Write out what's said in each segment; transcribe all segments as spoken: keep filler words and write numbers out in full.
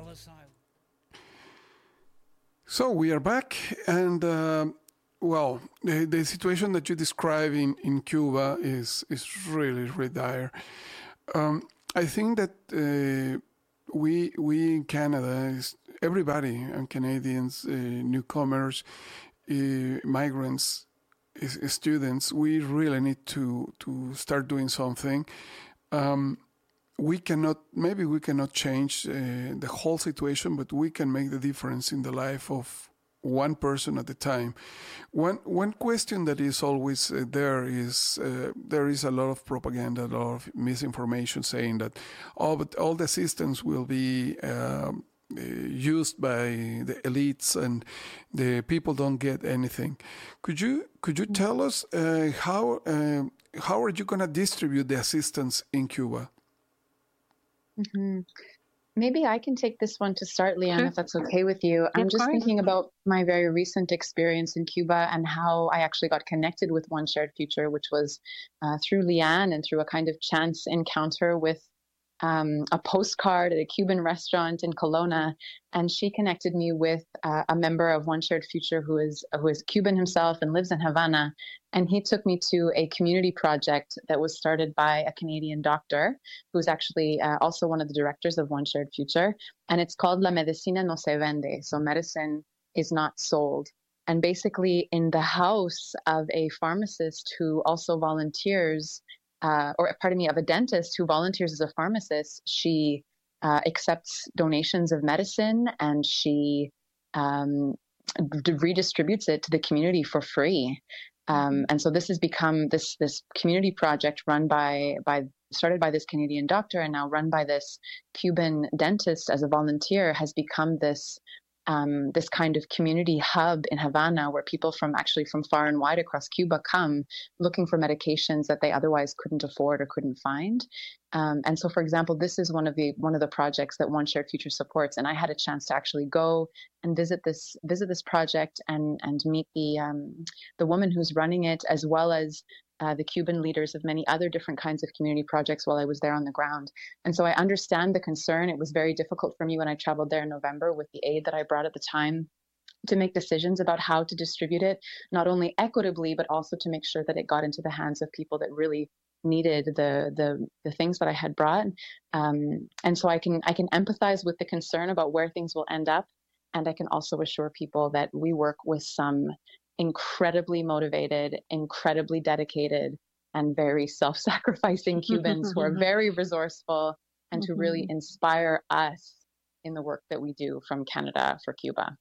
So we are back, and uh, well, the, the situation that you describe in, in Cuba is is really, really dire. Um, I think that uh, we we in Canada, is everybody, and Canadians, uh, newcomers, uh, migrants, is, is students, we really need to to start doing something. Um, we cannot, maybe we cannot change uh, the whole situation, but we can make the difference in the life of one person at a time. One one question that is always uh, there is uh, there is a lot of propaganda, a lot of misinformation saying that, oh, but all the systems will be um, uh, used by the elites and the people don't get anything. Could you could you tell us uh, how uh, how are you going to distribute the assistance in Cuba? Mm-hmm. Maybe I can take this one to start, Leanne, Sure. if that's okay with you. Yeah, I'm just fine. thinking about my very recent experience in Cuba and how I actually got connected with One Shared Future, which was uh, through Leanne and through a kind of chance encounter with um, a postcard at a Cuban restaurant in Kelowna. And she connected me with uh, a member of One Shared Future who is who is Cuban himself and lives in Havana. And he took me to a community project that was started by a Canadian doctor who's actually uh, also one of the directors of One Shared Future. And it's called La Medicina No Se Vende. So medicine is not sold. And basically in the house of a pharmacist who also volunteers, uh, or pardon me, of a dentist who volunteers as a pharmacist, she uh, accepts donations of medicine and she um, d- redistributes it to the community for free. Um, and so this has become this this community project run by by started by this Canadian doctor and now run by this Cuban dentist as a volunteer has become this um, this kind of community hub in Havana where people from actually from far and wide across Cuba come looking for medications that they otherwise couldn't afford or couldn't find. Um, and so, for example, this is one of the one of the projects that One Shared Future supports, and I had a chance to actually go and visit this visit this project and and meet the um, the woman who's running it, as well as uh, the Cuban leaders of many other different kinds of community projects while I was there on the ground. And so I understand the concern. It was very difficult for me when I traveled there in November with the aid that I brought at the time to make decisions about how to distribute it, not only equitably, but also to make sure that it got into the hands of people that really needed the the the things that I had brought. Um, and so I can I can empathize with the concern about where things will end up. And I can also assure people that we work with some incredibly motivated, incredibly dedicated, and very self-sacrificing Cubans who are very resourceful and who really inspire us in the work that we do from Canada for Cuba.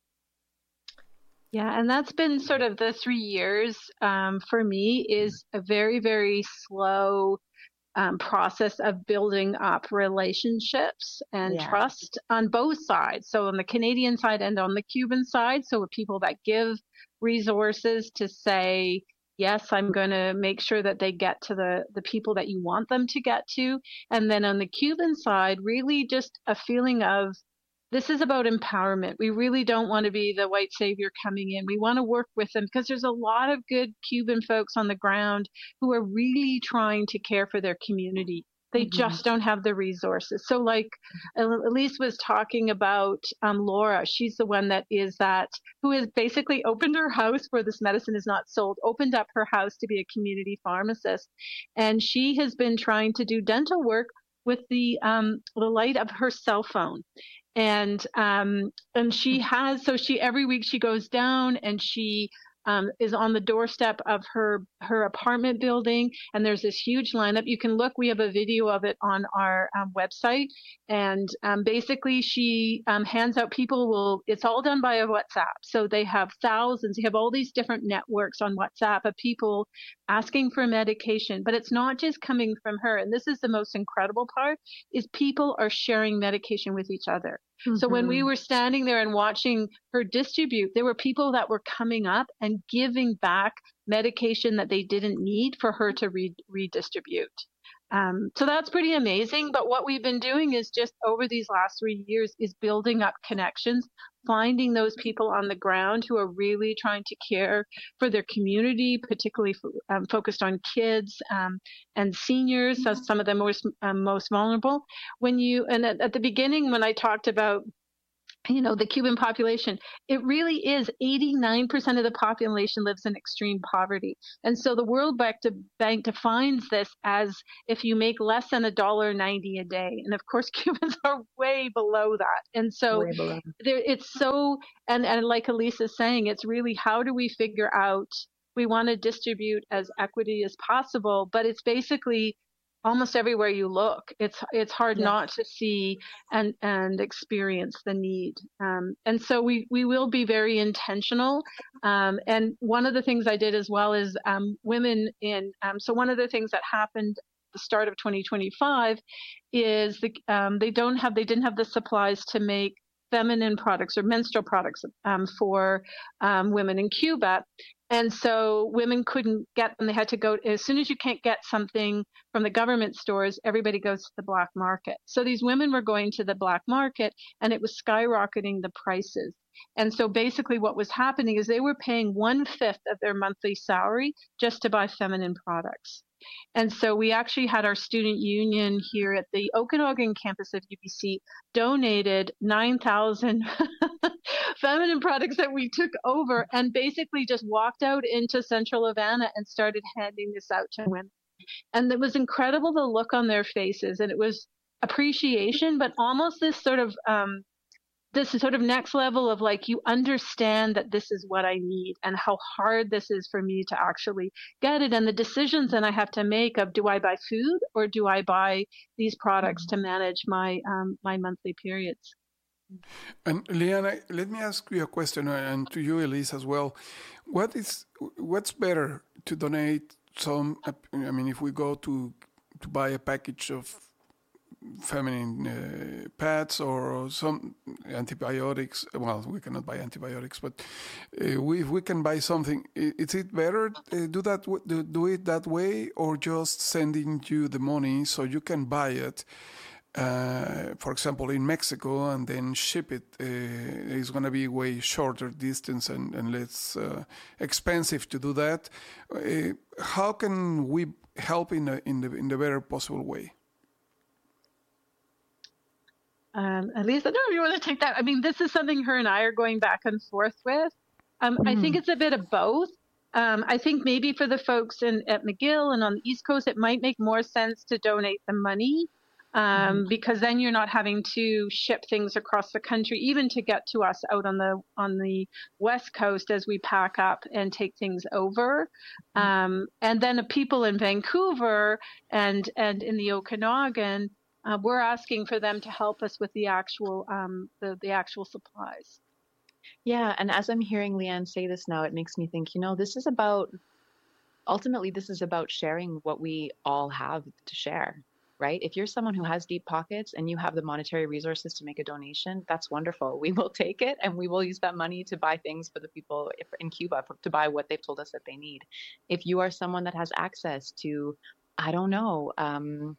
Yeah, and that's been sort of the three years um, for me is a very, very slow um, process of building up relationships and Yeah. trust on both sides. So on the Canadian side and on the Cuban side. So with people that give resources to say, yes, I'm going to make sure that they get to the, the people that you want them to get to. And then on the Cuban side, really just a feeling of, this is about empowerment. We really don't want to be the white savior coming in. We want to work with them because there's a lot of good Cuban folks on the ground who are really trying to care for their community. They Mhm. just don't have the resources. So like Elise was talking about um, Laura, she's the one that is that, who has basically opened her house where this medicine is not sold, opened up her house to be a community pharmacist. And she has been trying to do dental work with the um, the light of her cell phone. And um, and she has, so she every week she goes down and she um, is on the doorstep of her her apartment building, and there's this huge lineup. You can look. We have a video of it on our um, website, and um, basically she um, hands out. People will. It's all done by a WhatsApp, so they have thousands. They have all these different networks on WhatsApp of people asking for medication, but it's not just coming from her. And this is the most incredible part: is people are sharing medication with each other. So when we were standing there and watching her distribute, there were people that were coming up and giving back medication that they didn't need for her to re- redistribute. Um, so that's pretty amazing. But what we've been doing is just over these last three years is building up connections, finding those people on the ground who are really trying to care for their community, particularly um, focused on kids um, and seniors, so some of the most um, most vulnerable. When you and at, at the beginning, when I talked about you know, the Cuban population, it really is eighty-nine percent of the population lives in extreme poverty. And so the World Bank, de- Bank defines this as if you make less than a dollar ninety a day. And of course, Cubans are way below that. And so Way below. there, it's so, and, and like Elise is saying, it's really how do we figure out, we want to distribute as equity as possible, but it's basically almost everywhere you look. It's it's hard Yeah. not to see and and experience the need. Um, and so we we will be very intentional. Um, and one of the things I did as well is um, women in. Um, so one of the things that happened at the start of twenty twenty-five is the, um, they don't have they didn't have the supplies to make feminine products or menstrual products um, for um, women in Cuba. And so women couldn't get them. They had to go, as soon as you can't get something from the government stores, everybody goes to the black market. So these women were going to the black market and it was skyrocketing the prices. And so basically what was happening is they were paying one fifth of their monthly salary just to buy feminine products. And so we actually had our student union here at the Okanagan campus of U B C donated nine thousand feminine products that we took over and basically just walked out into central Havana and started handing this out to women. And it was incredible the look on their faces, and it was appreciation, but almost this sort of um, this sort of next level of like, you understand that this is what I need and how hard this is for me to actually get it. And the decisions that I have to make of, do I buy food or do I buy these products to manage my, um, my monthly periods? And Liana, let me ask you a question, and to you, Elise, as well. What is, what's better to donate some, I mean, if we go to, to buy a package of feminine uh, pads or some antibiotics. Well, we cannot buy antibiotics, but uh, we, if we can buy something, is it better uh, do that do, do it that way, or just sending you the money so you can buy it? Uh, for example, in Mexico, and then ship it. Uh, it's going to be way shorter distance and, and less uh, expensive to do that. Uh, how can we help in the in the in the better possible way? Um, Elise, I don't know if you want to take that. I mean, this is something her and I are going back and forth with. Um, mm. I think it's a bit of both. Um, I think maybe for the folks in at McGill and on the East Coast, it might make more sense to donate the money um, mm. because then you're not having to ship things across the country, even to get to us out on the on the West Coast as we pack up and take things over. Mm. Um, and then the people in Vancouver and and in the Okanagan, Uh, we're asking for them to help us with the actual um, the, the actual supplies. Yeah, and as I'm hearing Leanne say this now, it makes me think, you know, this is about, ultimately, this is about sharing what we all have to share, right? If you're someone who has deep pockets and you have the monetary resources to make a donation, that's wonderful. We will take it, and we will use that money to buy things for the people in Cuba, to buy what they've told us that they need. If you are someone that has access to, I don't know, um,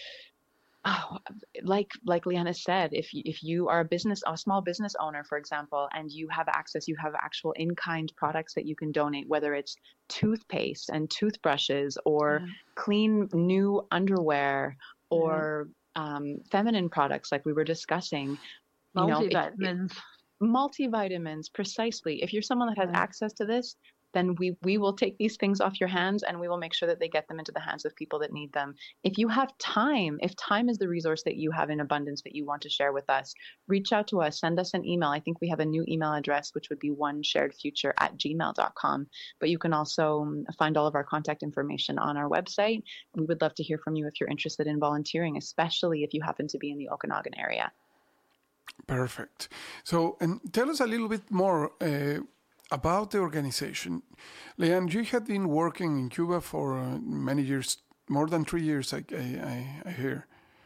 Oh, like like Liana said, if you, if you are a business, a small business owner, for example, and you have access, you have actual in-kind products that you can donate, whether it's toothpaste and toothbrushes or yeah. clean new underwear or mm-hmm. um, feminine products like we were discussing. Multivitamins. You know, it, it, multivitamins, precisely. If you're someone that has mm-hmm. access to this, then we, we will take these things off your hands and we will make sure that they get them into the hands of people that need them. If you have time, if time is the resource that you have in abundance that you want to share with us, reach out to us, send us an email. I think we have a new email address, which would be one shared future at gmail dot com. But you can also find all of our contact information on our website. We would love to hear from you if you're interested in volunteering, especially if you happen to be in the Okanagan area. Perfect. So, and tell us a little bit more uh, about the organization. Leanne, you had been working in Cuba for uh, many years, more than three years, I, I, I hear.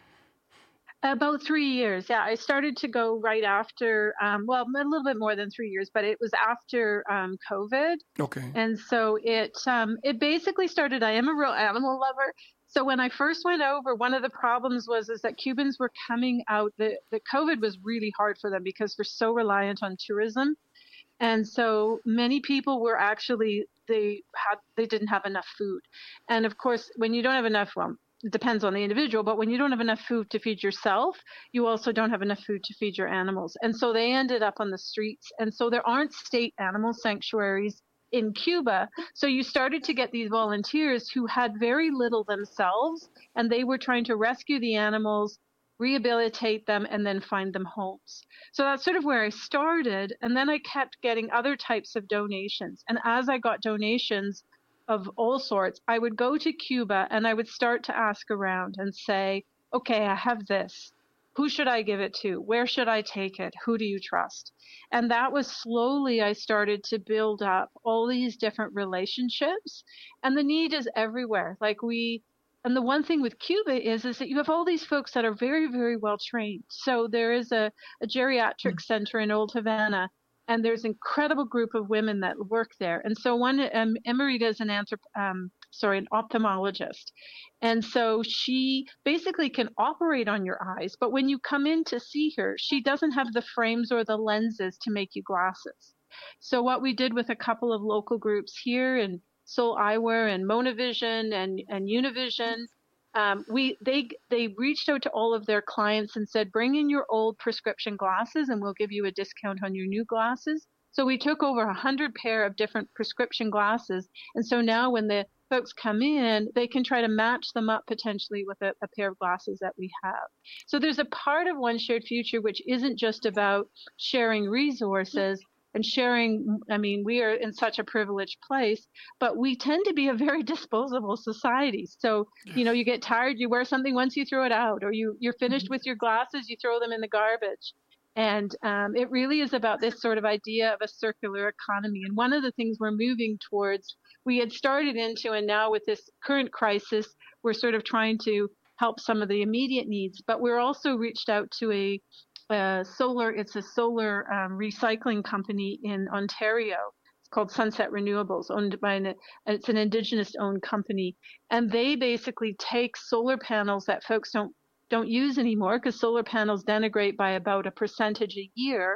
About three years, yeah. I started to go right after, um, well, a little bit more than three years, but it was after um, COVID. Okay. And so it um, it basically started, I am a real animal lover. So when I first went over, one of the problems was is that Cubans were coming out, the, the COVID was really hard for them because they're so reliant on tourism. And so many people were actually, they had, they didn't have enough food. And of course, when you don't have enough, well, it depends on the individual, but when you don't have enough food to feed yourself, you also don't have enough food to feed your animals. And so they ended up on the streets. And so there aren't state animal sanctuaries in Cuba. So you started to get these volunteers who had very little themselves, and they were trying to rescue the animals, rehabilitate them, and then find them homes. So that's sort of where I started. And then I kept getting other types of donations. And as I got donations of all sorts, I would go to Cuba and I would start to ask around and say, okay, I have this. Who should I give it to? Where should I take it? Who do you trust? And that was slowly I started to build up all these different relationships. And the need is everywhere. Like we, and the one thing with Cuba is, is that you have all these folks that are very, very well trained. So there is a, a geriatric mm. center in Old Havana, and there's an incredible group of women that work there. And so one, um, Emerita is an anthrop- um, sorry, an ophthalmologist. And so she basically can operate on your eyes, but when you come in to see her, she doesn't have the frames or the lenses to make you glasses. So what we did with a couple of local groups here in Soul Eyewear and Monavision and, and Univision, um, we they they reached out to all of their clients and said, bring in your old prescription glasses and we'll give you a discount on your new glasses. So we took over a hundred pair of different prescription glasses. And so now when the folks come in, they can try to match them up potentially with a, a pair of glasses that we have. So there's a part of One Shared Future which isn't just about sharing resources and sharing. I mean, we are in such a privileged place, but we tend to be a very disposable society. So, you know, you get tired, you wear something once, you throw it out, or you, you're finished with your glasses, you throw them in the garbage. And um, it really is about this sort of idea of a circular economy. And one of the things we're moving towards, we had started into, and now with this current crisis, we're sort of trying to help some of the immediate needs. But we're also reached out to a, a solar, it's a solar um, recycling company in Ontario. It's called Sunset Renewables, owned by an, it's an Indigenous owned company. And they basically take solar panels that folks don't don't use anymore, because solar panels denigrate by about a percentage a year,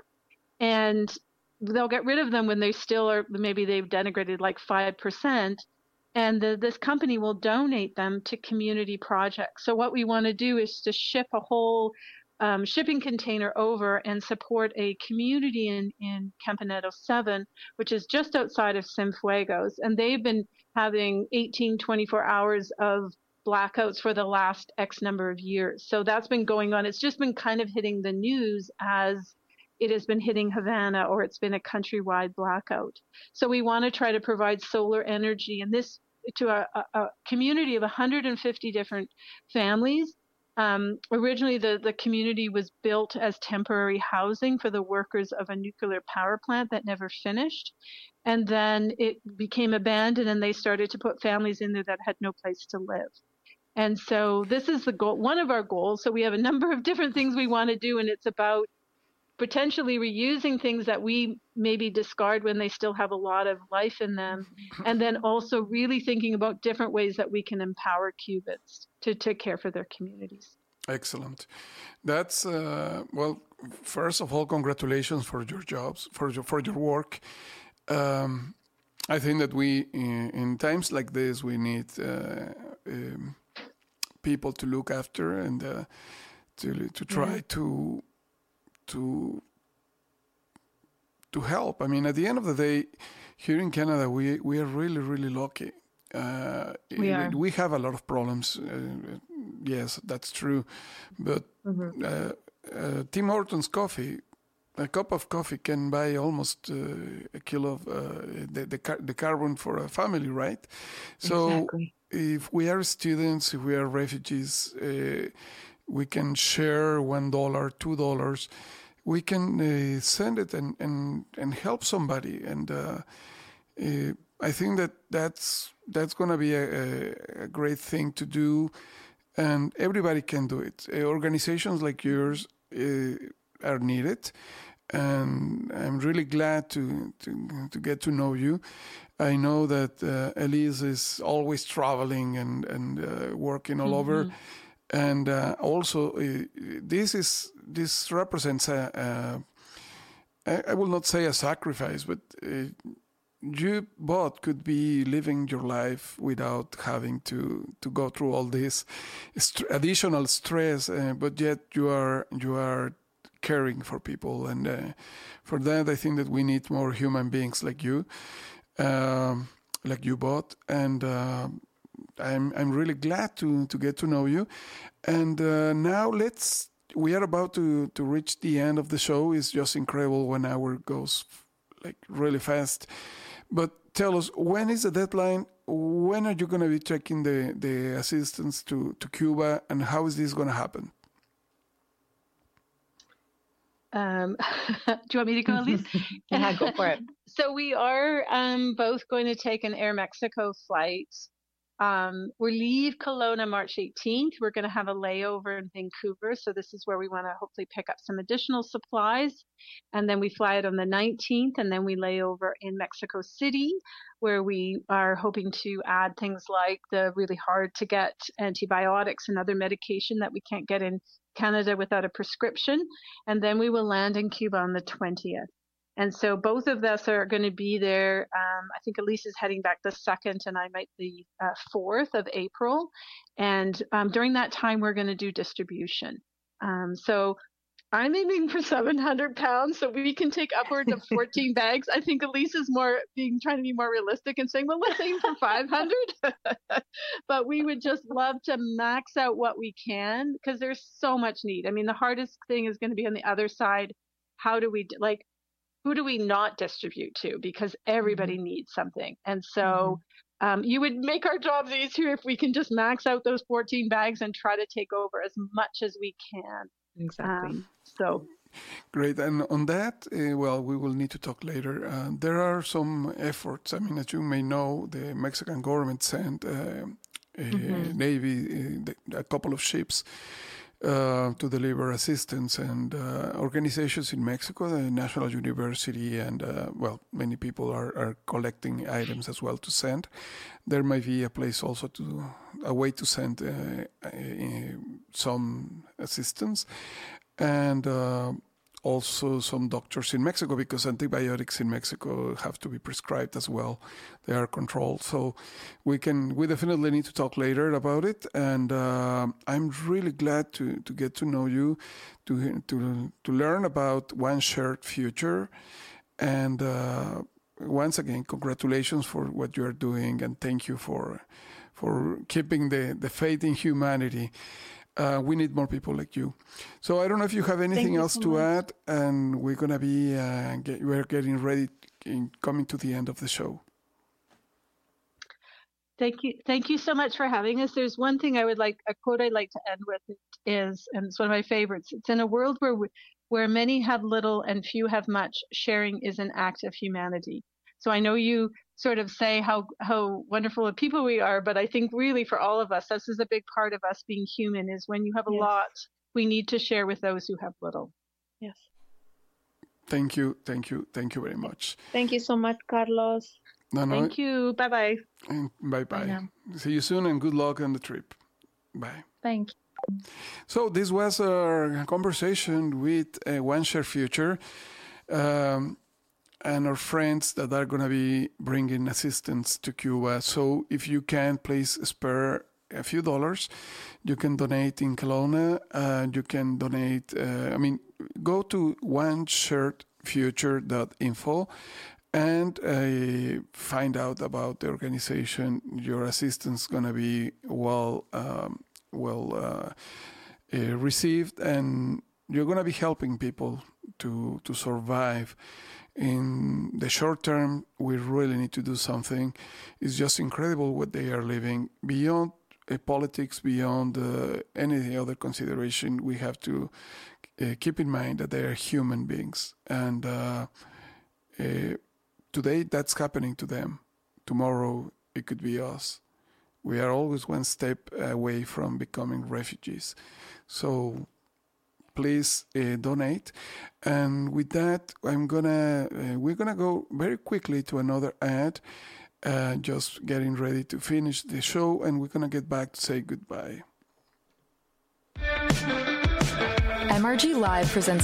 and they'll get rid of them when they still are, maybe they've denigrated like five percent, and the, this company will donate them to community projects. So what we want to do is to ship a whole um, shipping container over and support a community in, in Campineto seven, which is just outside of Cienfuegos, and they've been having eighteen, twenty-four hours of blackouts for the last X number of years. So that's been going on. It's just been kind of hitting the news as it has been hitting Havana, or it's been a countrywide blackout. So we want to try to provide solar energy and this to a, a, a community of one hundred fifty different families. Um, originally, the, the community was built as temporary housing for the workers of a nuclear power plant that never finished. And then it became abandoned, and they started to put families in there that had no place to live. And so this is the goal, one of our goals. So we have a number of different things we want to do, and it's about potentially reusing things that we maybe discard when they still have a lot of life in them, and then also really thinking about different ways that we can empower Cubans to, to care for their communities. Excellent. That's, uh, well, first of all, congratulations for your jobs, for your, for your work. Um, I think that we, in, in times like this, we need uh, um, people to look after and uh, to to try yeah. to to to help. I mean, at the end of the day, here in Canada, we we are really really lucky. Uh, we are. We have a lot of problems. Uh, yes, that's true, but mm-hmm. uh, uh, Tim Hortons coffee. A cup of coffee can buy almost uh, a kilo of uh, the, the car- the carbon for a family, right? So exactly. If we are students, if we are refugees, uh, we can share one dollar, two dollars. We can uh, send it and, and, and help somebody. And uh, uh, I think that that's that's going to be a, a great thing to do, and everybody can do it. Uh, organizations like yours uh, are needed. And I'm really glad to, to to get to know you. I know that uh, Elise is always traveling and and uh, working all mm-hmm. over, and uh, also uh, this is this represents a, a I, I will not say a sacrifice, but uh, you both could be living your life without having to, to go through all this st- additional stress, uh, but yet you are you are caring for people, and uh, for that I think that we need more human beings like you, um, like you both, and uh, I'm I'm really glad to to get to know you, and uh, now let's. We are about to, to reach the end of the show. It's just incredible. One hour goes like really fast. But tell us, when is the deadline? When are you going to be taking the, the assistance to, to Cuba, and how is this going to happen? Um, do you want me to go, Elise? Yeah, go for it. So we are um, both going to take an Air Mexico flight. Um, we leave Kelowna March eighteenth. We're going to have a layover in Vancouver. So this is where we want to hopefully pick up some additional supplies. And then we fly it on the nineteenth, and then we lay over in Mexico City, where we are hoping to add things like the really hard to get antibiotics and other medication that we can't get in Canada without a prescription. And then we will land in Cuba on the twentieth. And so both of us are going to be there. Um, I think Elise is heading back the second, and I might the uh, fourth of April. And um, during that time, we're going to do distribution. Um, so I'm aiming for seven hundred pounds, so we can take upwards of fourteen bags. I think Elise is more being trying to be more realistic and saying, well, let's aim for five hundred. But we would just love to max out what we can, because there's so much need. I mean, the hardest thing is going to be on the other side. How do we, like, who do we not distribute to? Because everybody mm-hmm. needs something. And so mm-hmm. um, you would make our jobs easier if we can just max out those fourteen bags and try to take over as much as we can. Exactly. Um, so great. And on that, uh, well, we will need to talk later. Uh, there are some efforts. I mean, as you may know, the Mexican government sent uh, a mm-hmm. Navy, uh, a couple of ships Uh, to deliver assistance, and uh, organizations in Mexico, the National University, and uh, well, many people are, are collecting items as well to send. There may be a place also to a way to send uh, uh, some assistance, and uh, also some doctors in Mexico, because antibiotics in Mexico have to be prescribed as well. They are controlled. So we can, we definitely need to talk later about it. And uh, I'm really glad to, to get to know you, to, to, to learn about One Shared Future. And uh, once again, congratulations for what you are doing. And thank you for, for keeping the, the faith in humanity. Uh, we need more people like you. So I don't know if you have anything else so to much. add, and we're gonna be uh, get, we're getting ready, in coming to the end of the show. Thank you, thank you so much for having us. There's one thing I would like, a quote I'd like to end with is, and it's one of my favorites. It's in a world where we, where many have little and few have much. Sharing is an act of humanity. So I know you sort of say how, how wonderful of people we are, but I think really for all of us, this is a big part of us being human, is when you have a yes. lot, we need to share with those who have little. Yes. Thank you. Thank you. Thank you very much. Thank you so much, Carlos. No, no. Thank you. Bye-bye. And bye-bye. Bye See you soon, and good luck on the trip. Bye. Thank you. So this was our conversation with uh, One Shared Future. Um, and our friends that are going to be bringing assistance to Cuba. So if you can, please spare a few dollars. You can donate in Kelowna. Uh, you can donate, uh, I mean, go to one shared future dot info and uh, find out about the organization. Your assistance is going to be well, um, well uh, uh, received, and you're going to be helping people to, to survive. In the short term, we really need to do something. It's just incredible what they are living. Beyond uh, politics, beyond uh, any other consideration, we have to uh, keep in mind that they are human beings. And uh, uh, today, that's happening to them. Tomorrow, it could be us. We are always one step away from becoming refugees. So please uh, donate. And with that, I'm gonna uh, we're gonna go very quickly to another ad. Uh, just getting ready to finish the show, and we're gonna get back to say goodbye. M R G Live presents